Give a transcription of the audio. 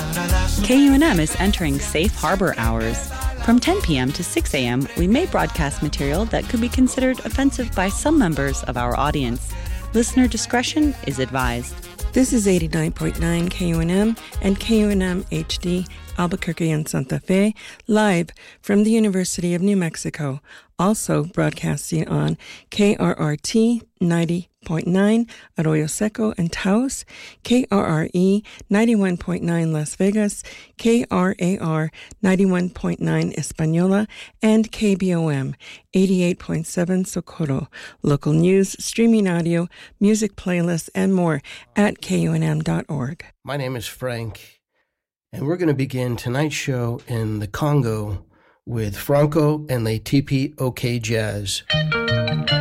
KUNM is entering safe harbor hours. From 10 p.m. to 6 a.m., we may broadcast material that could be considered offensive by some members of our audience. Listener discretion is advised. This is 89.9 KUNM and KUNM HD, Albuquerque and Santa Fe, live from the University of New Mexico. Also broadcasting on KRRT 90.9 Arroyo Seco and Taos, KRRE 91.9 Las Vegas, KRAR 91.9 Española, and KBOM 88.7 Socorro. Local news, streaming audio, music playlists, and more at KUNM.org. My name is Frank, and we're going to begin tonight's show in the Congo with Franco and Les Tipi OK Jazz.